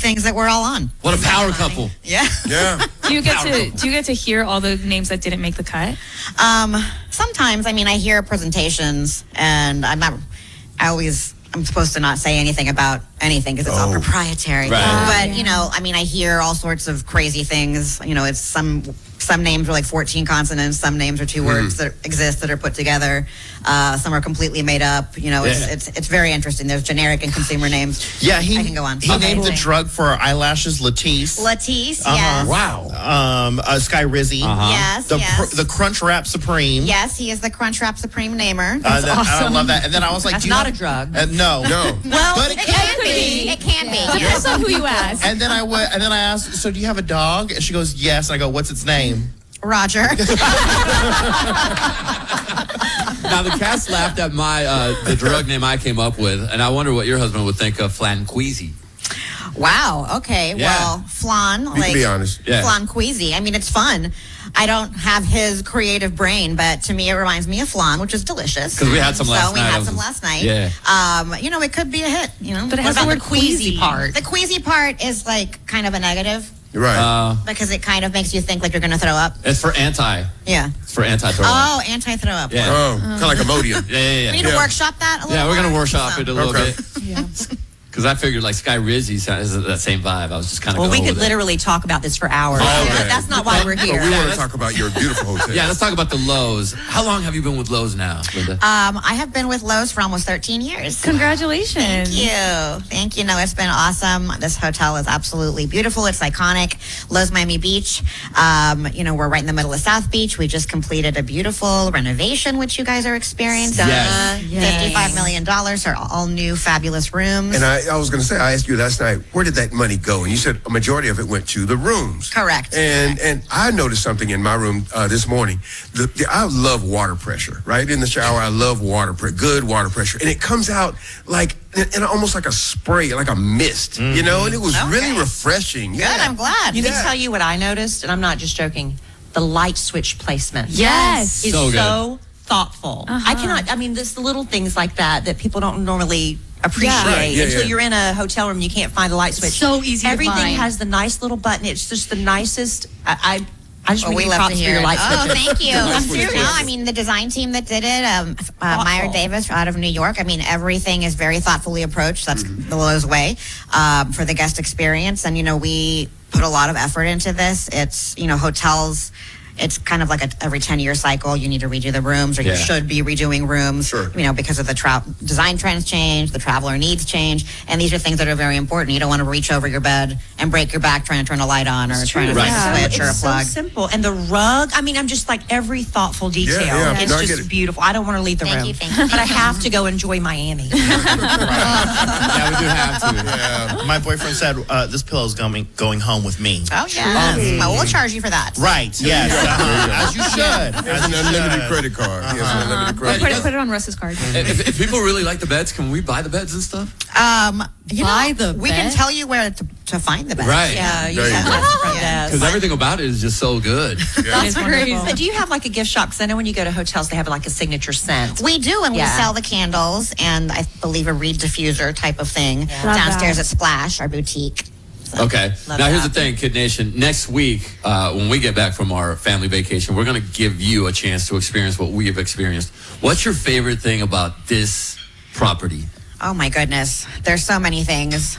things that we're all on. What a power couple. Yeah. Yeah. Do you get to hear all the names that didn't make the cut? Sometimes, I mean, I hear presentations, and I'm supposed to not say anything about anything because it's all proprietary. Right. But, I hear all sorts of crazy things. It's some names are like 14 consonants. Some names are two words that exist that are put together. Some are completely made up. It's very interesting. There's generic and consumer names. Yeah, I can go on. He named the drug for our eyelashes Latisse. Latisse, yes. Wow. Sky Rizzy. Yes, The Crunch Wrap Supreme. Yes, he is the Crunch Wrap Supreme namer. That's awesome. I love that. And then I was like, That's do you not have a drug. No. Well, but it can be. It can be. Depends on who you ask. And then I asked, so do you have a dog? And she goes, yes. And I go, what's its name? Roger. Now the cast laughed at the drug name I came up with, and I wonder what your husband would think of Flanqueezy. Wow. Okay. Yeah. Well, flan. You can be honest. Yeah. Flan queasy. I mean, it's fun. I don't have his creative brain, but to me, it reminds me of flan, which is delicious. Because we had some last night. So we had some last night. Yeah. It could be a hit. But it has the word queasy part. The queasy part is like kind of a negative Right. because it kind of makes you think like you're going to throw up. It's for anti. Yeah. It's for anti-throw. Oh, anti-throw up. Yeah. Kind of like Imodium. Yeah. We need to workshop that a little Yeah, we're going to more, workshop so. it a little Okay. bit. Yeah. Because I figured like Sky Rizzy is that same vibe. I was just kind of Well, we going could with it. literally talk about this for hours. Okay. But that's not why we're But here. we want to talk about your beautiful hotel. Yeah, let's talk about the Lowe's. How long have you been with Lowe's now, Linda? I have been with Lowe's for almost 13 years. Congratulations. Thank you. No, it's been awesome. This hotel is absolutely beautiful. It's iconic. Lowe's Miami Beach. We're right in the middle of South Beach. We just completed a beautiful renovation, which you guys are experiencing. Yes. $55 million for all new fabulous rooms. And I was going to say, I asked you last night, where did that money go? And you said a majority of it went to the rooms. Correct. And I noticed something in my room this morning. I love water pressure, right? In the shower, I love water pressure, good water pressure. And it comes out like, in almost like a spray, like a mist, and it was really refreshing. Good, I'm glad. Let me tell you what I noticed, and I'm not just joking. The light switch placement. Yes. Is So so, good. thoughtful. There's the little things like that people don't normally appreciate Right, yeah, until yeah. you're in a hotel room and you can't find a light switch. So easy to Everything find. has the nice little button. It's just the nicest. I just want We to give love to props for hear your it. light Oh, switches. thank you. I'm switches. serious. No, I mean, the design team that did it, Meyer Davis out of New York, I mean, everything is very thoughtfully approached. That's the Lowe's way for the guest experience. And, we put a lot of effort into this. It's, hotels... It's kind of like every 10-year cycle. You need to redo the rooms, or you should be redoing rooms, Sure. because of the design trends change, the traveler needs change, and these are things that are very important. You don't want to reach over your bed and break your back trying to turn a light on or trying to Right. find a switch or a It's plug. so simple. And the rug, I'm just like every thoughtful detail. yeah. It's No, I get just it. beautiful. I don't want to leave the Thank room. you, thank you. But I have to go enjoy Miami. Yeah, we do have to. Yeah. My boyfriend said, this pillow's going home with me. Oh, yeah. Well, we'll charge you for that. Right, yes. As you should. There's an unlimited credit card. He has an unlimited credit Put card. it on Russ's card. If people really like the beds, can we buy the beds and stuff? We can tell you where to find the beds. Right. Yeah, you There you have go. that front desk. Because everything about it is just so good. That's crazy. So do you have like a gift shop? Because I know when you go to hotels, they have like a signature scent. We do, and we Yeah. sell the candles and I believe a reed diffuser type of thing Love downstairs that. at Splash, our boutique. Okay. Love Now, here's that. the thing, Kid Nation. Next week, when we get back from our family vacation, we're going to give you a chance to experience what we have experienced. What's your favorite thing about this property? Oh my goodness, there's so many things.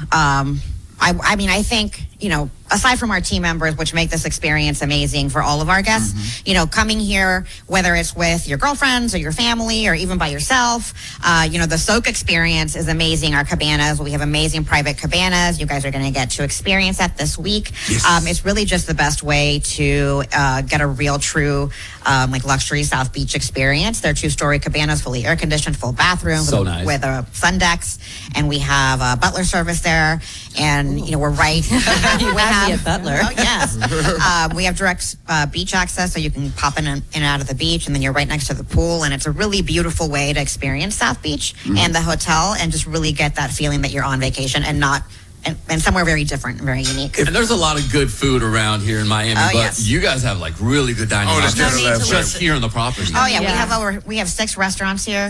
I think, aside from our team members, which make this experience amazing for all of our guests, coming here, whether it's with your girlfriends or your family or even by yourself, the soak experience is amazing. Our cabanas, we have amazing private cabanas. You guys are going to get to experience that this week. Yes. It's really just the best way to get a real, true, luxury South Beach experience. They're 2-story cabanas, fully air conditioned, full bathroom So nice. with sun decks, and we have a butler service there, and we're right. You have me a butler. Oh yes, we have direct beach access, so you can pop in and out of the beach, and then you're right next to the pool, and it's a really beautiful way to experience South Beach and the hotel, and just really get that feeling that you're on vacation and not. And somewhere very different and very unique. And there's a lot of good food around here in Miami, but yes. you guys have like really good dining Oh, there's options no need to just look. here on the property. Oh yeah, Yeah. we have 6 restaurants here.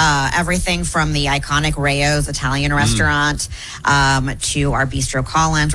Everything from the iconic Rayo's Italian restaurant to our Bistro Collins.